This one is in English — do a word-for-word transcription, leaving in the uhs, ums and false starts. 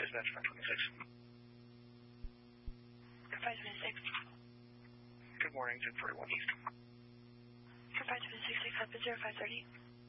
dispatch five twenty-six. five twenty-six. Good morning, ten forty-one East. five twenty-six, take up zero five thirty.